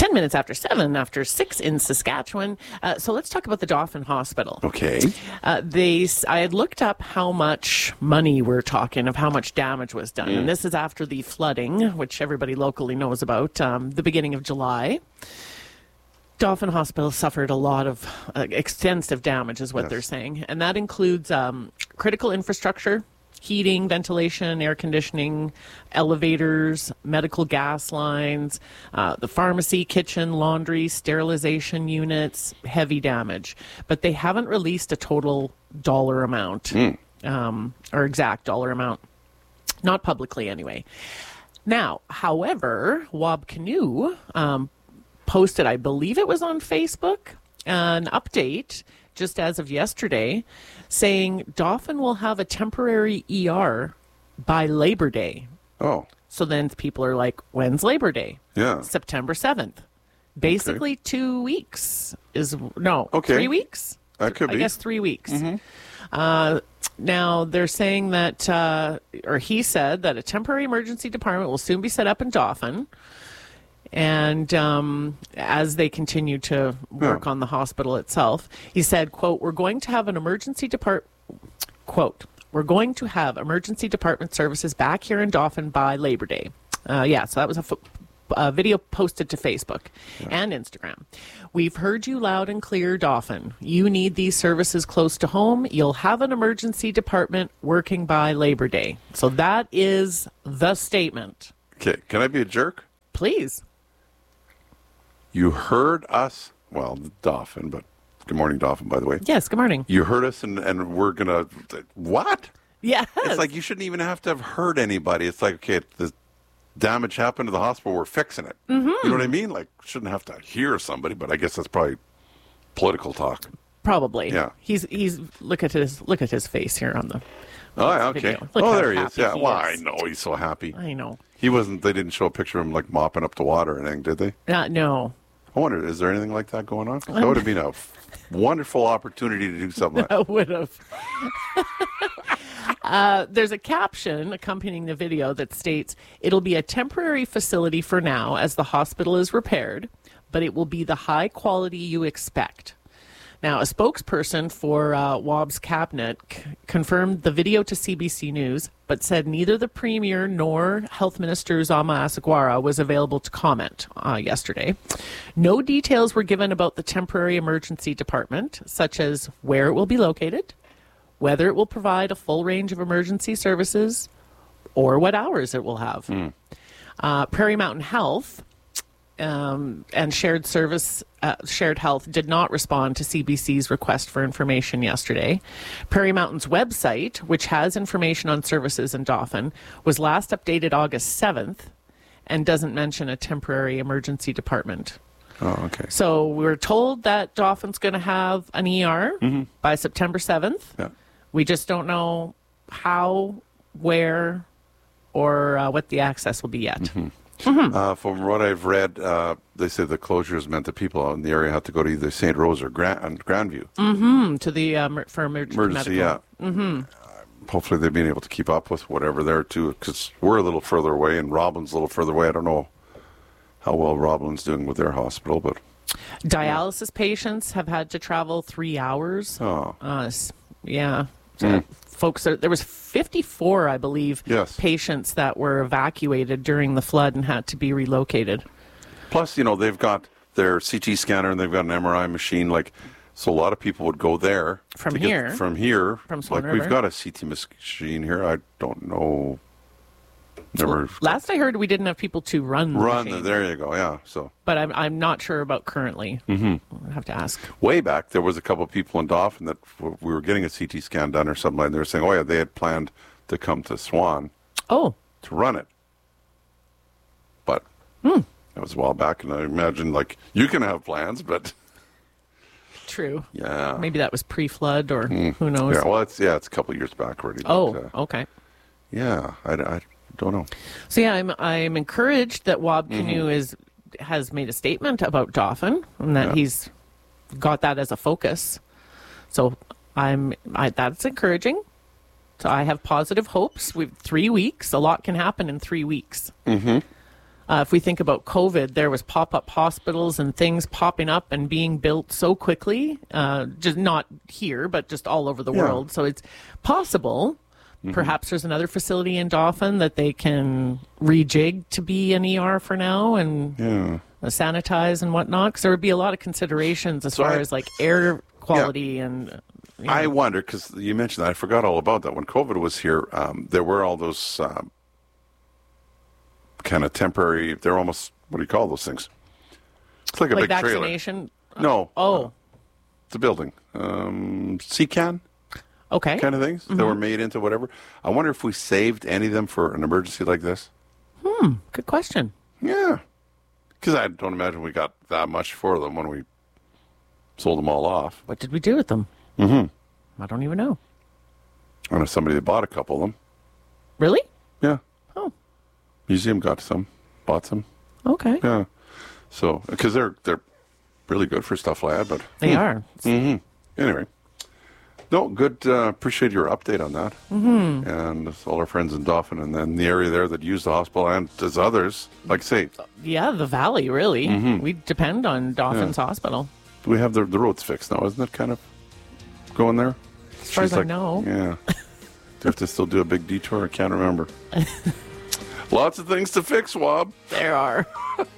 10 minutes after 7, after 6 in Saskatchewan. So let's talk about the Dauphin Hospital. Okay. I had looked up how much money we're talking, of how much damage was done. And this is after the flooding, which everybody locally knows about, the beginning of July. Dauphin Hospital suffered a lot of extensive damage, is what they're saying. And that includes critical infrastructure, heating, ventilation, air conditioning, elevators, medical gas lines, the pharmacy, kitchen, laundry, sterilization units, heavy damage. But they haven't released a total dollar amount, or exact dollar amount. Not publicly, anyway. Now, however, Wab Kinew posted, I believe it was on Facebook, an update just as of yesterday, saying Dauphin will have a temporary ER by Labor Day. Oh. So then people are like, when's Labor Day? Yeah. September 7th. Basically 2 weeks is, no, Okay. 3 weeks? That could be. I guess 3 weeks. Now, they're saying that, or he said that a temporary emergency department will soon be set up in Dauphin. And as they continue to work on the hospital itself, he said, quote, we're going to have emergency department services back here in Dauphin by Labor Day. So that was a video posted to Facebook and Instagram. We've heard you loud and clear, Dauphin. You need these services close to home. You'll have an emergency department working by Labor Day. So that is the statement. Okay. Can I be a jerk? Please. You heard us, well, Dauphin, but good morning, Dauphin, by the way. Yes, good morning. You heard us, and we're going to, what? Yes. It's like you shouldn't even have to have heard anybody. It's like, okay, the damage happened to the hospital, we're fixing it. You know what I mean? Like, shouldn't have to hear somebody, but I guess that's probably political talk. Probably. Yeah. He's look at his face here on the Oh, yeah, okay. video. Look Oh, how there he is. happy Yeah, he well, is. I know. He's so happy. I know. He wasn't, they didn't show a picture of him, like, mopping up the water or anything, did they? No. I wonder, is there anything like that going on? That would have been a wonderful opportunity to do something like that. I would have. There's a caption accompanying the video that states, it'll be a temporary facility for now as the hospital is repaired, but it will be the high quality you expect. Now, a spokesperson for Wab's cabinet confirmed the video to CBC News, but said neither the Premier nor Health Minister Zama Asagwara was available to comment yesterday. No details were given about the temporary emergency department, such as where it will be located, whether it will provide a full range of emergency services, or what hours it will have. Prairie Mountain Health and Shared Health did not respond to CBC's request for information yesterday. Prairie Mountain's website, which has information on services in Dauphin, was last updated August 7th and doesn't mention a temporary emergency department. Oh, okay. So we were told that Dauphin's going to have an ER by September 7th. Yeah. We just don't know how, where, or what the access will be yet. From what I've read, they say the closures meant that people out in the area have to go to either St. Rose or Grandview. To the for emergency medical. Yeah. Hopefully they've been able to keep up with whatever there too, because we're a little further away and Robin's a little further away. I don't know how well Robin's doing with their hospital, but Dialysis patients have had to travel 3 hours. Yeah. Folks, there was 54, I believe, patients that were evacuated during the flood and had to be relocated. Plus, they've got their CT scanner and they've got an MRI machine. So a lot of people would go there from Swan River. We've got a CT machine here. I don't know. Last I heard, we didn't have people to run the machine. There you go. Yeah. So, but I'm not sure about currently. I'll have to ask. Way back, there was a couple of people in Dauphin that we were getting a CT scan done or something like that. They were saying, "Oh yeah, they had planned to come to Swan, to run it." But that was a while back, and I imagine you can have plans, but true. Yeah. Maybe that was pre-flood, or who knows? Yeah. Well, it's a couple of years back already. Okay. Yeah, I don't know. So yeah, I'm encouraged that Wab Kinew has made a statement about Dauphin and that he's got that as a focus. So that's encouraging. So I have positive hopes. We've 3 weeks. A lot can happen in 3 weeks. If we think about COVID, there was pop-up hospitals and things popping up and being built so quickly, just not here, but just all over the world. So it's possible. Perhaps there's another facility in Dauphin that they can rejig to be an ER for now and sanitize and whatnot. Because there would be a lot of considerations as far as like air quality and... I wonder, because you mentioned that, I forgot all about that. When COVID was here, there were all those kind of temporary, they're almost, what do you call those things? It's like a big vaccination? Trailer. No. The building. CCAN? Okay. Kind of things that were made into whatever. I wonder if we saved any of them for an emergency like this. Good question. Yeah. Because I don't imagine we got that much for them when we sold them all off. What did we do with them? I don't even know. I know somebody that bought a couple of them. Really? Yeah. Oh. Museum got some, bought some. Okay. Yeah. So, because they're really good for stuff like that, but they are. Anyway. No, good. Appreciate your update on that. And all our friends in Dauphin and then the area there that use the hospital and as others, like say. Yeah, the valley, really. We depend on Dauphin's hospital. We have the roads fixed now, isn't it kind of going there? As far as I know. Yeah. Do you have to still do a big detour? I can't remember. Lots of things to fix, Wob. There are.